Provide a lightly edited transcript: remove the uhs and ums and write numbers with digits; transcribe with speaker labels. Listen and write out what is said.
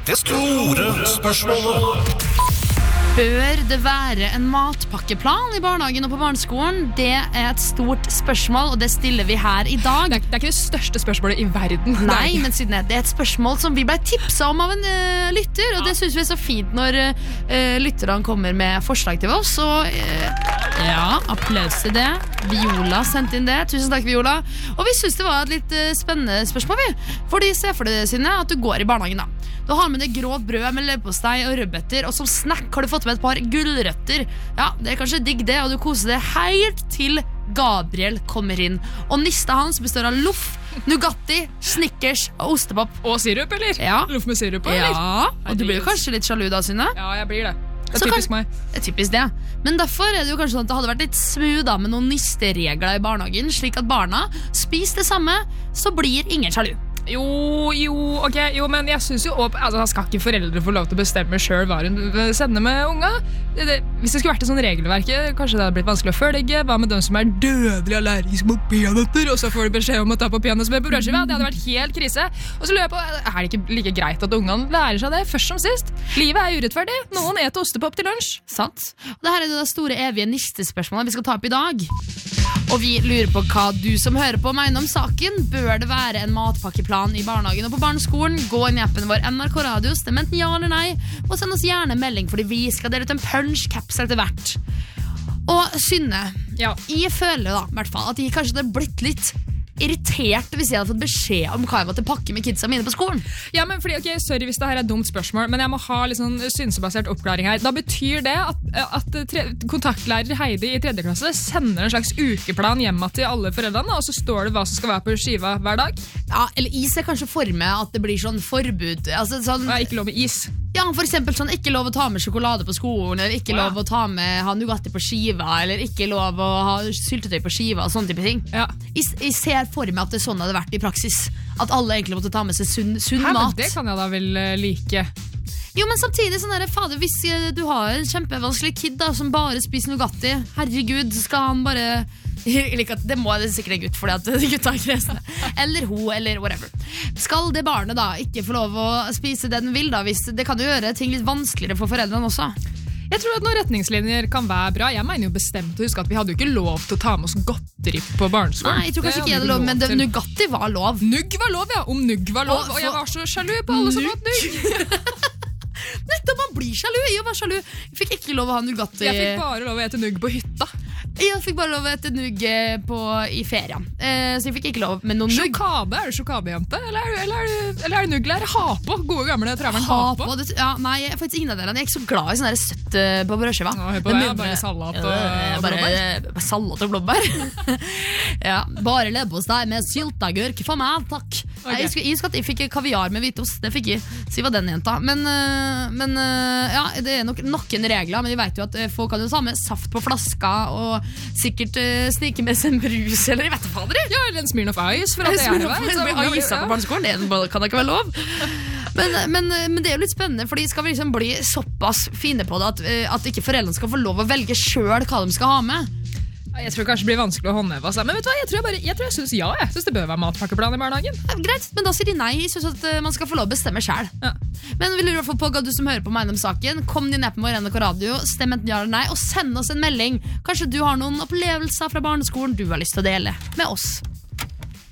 Speaker 1: Det store spørsmålet.
Speaker 2: Bør det være en matpakkeplan i barnehagen og på barneskolen? Det er et stort spørsmål, og det stiller vi her i dag.
Speaker 3: Det er ikke det største spørsmålet i verden.
Speaker 2: Nei, men siden det er et spørsmål som vi ble tipset om av en lytter, og det synes vi er så fint når lytterne kommer med forslag til oss. Og ja, applaus til det. Viola sendte inn det. Tusen takk, Viola. Og vi synes det var et litt spennende spørsmål, vi. Fordi se for deg, Synne, at du går i barnehagen da. Du har med deg grovt brød med leverpostei og rødbeter, og som snack har du fått med et par gulrøtter. Ja, det er kanskje digg det, og du koser deg helt til Gabriel kommer inn. Og nista hans består av loff, Nugatti, Snickers og ostepop.
Speaker 3: Og sirup, eller?
Speaker 2: Ja.
Speaker 3: Loff med sirup, eller?
Speaker 2: Ja, og du blir jo kanskje litt sjalu da, Synne?
Speaker 3: Ja, jeg blir det. Det er typisk meg.
Speaker 2: Det er typisk det. Men derfor er det jo kanskje sånn at det hadde vært litt smooth da, med noen nisteregler i barnehagen, slik at barna spiser det samme, så blir ingen sjalu.
Speaker 3: Jo, men jeg synes jo altså, skal ikke foreldre få lov til å bestemme selv hva hun sender med unga? Hvis det skulle vært et sånn regelverk, kanskje det hadde blitt vanskelig å følge. Hva med dem som er dødelig allergisk mot peanøtter, og så får de beskjed om å ta på peanøttsmør på brødskiva? Det hadde vært helt krise. Og så lurer jeg på, er det ikke like greit at ungene lærer seg det først som sist? Livet er urettferdig. Noen eter ostepop til lunsj.
Speaker 2: Sant. Og dette er det store evige nistespørsmålet vi skal ta opp i dag. Og vi lurer på hva du som hører på mener om saken. Bør det være en matpakkeplan i barnehagen og på barneskolen? Gå inn i appen vår NRK Radio, stem enten ja eller nei, og send oss gjerne melding, fordi vi skal dele ut en punch-caps etter hvert. Og Synne, jeg føler da, i hvert fall, at jeg kanskje hadde blitt litt irritert hvis jeg hadde fått beskjed om hva jeg måtte pakke med kidsa mine på skolen.
Speaker 3: Ja, men fordi, sorry hvis det her er et dumt spørsmål, men jeg må ha litt sånn synsebasert oppklaring her. Da betyr det at kontaktlærer Heidi i 3. klasse sender en slags ukeplan hjemme til alle foreldrene, og så står det hva som skal være på skiva hver dag?
Speaker 2: Ja, eller jeg ser kanskje for meg at det blir sånn forbud. Altså, sånn,
Speaker 3: ikke lov med is.
Speaker 2: Ja, for eksempel sånn, ikke lov å ta med sjokolade på skolen, eller ikke lov å ta med ha Nugatti på skiva, eller ikke lov å ha syltetøy på skiva, og sånne type ting.
Speaker 3: Ja.
Speaker 2: Jeg ser for meg at det sånn hadde vært i praksis. At alle egentlig måtte ta med seg sunn mat.
Speaker 3: Men det kan jeg da vel like.
Speaker 2: Jo, men samtidig sånn der, fader, hvis du har en kjempevanskelig kid da, som bare spiser Nugatti, herregud, skal han bare... Det må det sikkert en gutt, fordi at gutta er kresne. Eller ho, eller whatever. Skal det barnet da ikke få lov å spise det den vil da? Hvis det kan jo gjøre ting litt vanskeligere for foreldrene også.
Speaker 3: Jeg tror at noen retningslinjer kan være bra. Jeg mener jo bestemt å huske at vi hadde jo ikke lov til å ta med oss godteri på barneskolen.
Speaker 2: Nei, jeg tror kanskje ikke jeg hadde lov, men Nugatti var lov.
Speaker 3: Nugg var lov, ja. Om nugg var lov. Og jeg var så sjalu på alle som åt nugg.
Speaker 2: Nettopp, man blir sjalu. Jeg var sjalu. Jeg fikk ikke lov å ha Nugatti.
Speaker 3: Jeg fikk bare lov å ete nugg på hytta.
Speaker 2: Jeg fikk bare lov å ete nugg i ferien. Så jeg fikk ikke lov med noen nugg.
Speaker 3: Sjokade, er du sjokadejente? Eller er det nugg? Eller er det ha på? Gode gamle traveren ha på?
Speaker 2: Nei, jeg er faktisk ingen av delene. Jeg er ikke så glad i sånne søtt på brødskiva.
Speaker 3: Hør på det, bare salat og blåbær.
Speaker 2: Bare salat og blåbær. Ja, bare leverpostei med sylteagurk for meg, takk. Okay. Jeg fikk kaviar med hvitost, det fikk jeg. Så jeg var den jenta. Men ja, det er nok noen regler, men jeg vet jo at folk kan jo ta med saft på flaska, og sikkert snike med seg en brus, eller jeg vet ikke fader.
Speaker 3: Ja, eller en Smirnoff Ice, for at det er det.
Speaker 2: Isa på barneskolen, det kan ikke være lov. Men det er jo litt spennende, for de skal liksom bli såpass fine på det at ikke foreldrene skal få lov å velge selv hva de skal ha med.
Speaker 3: Jeg tror kanskje det blir vanskelig å håndheve seg. Men vet du hva, jeg synes jeg synes det bør være matpakkeplan i barnehagen.
Speaker 2: Ja, greit, men da sier de nei. Jeg synes at man skal få lov å bestemme selv. Ja. Men vi lurer i hvert fall på hva du som hører på meg om saken. Kom din app med NRK Radio, stem enten ja eller nei, og send oss en melding. Kanskje du har noen opplevelser fra barneskolen du har lyst til å dele med oss.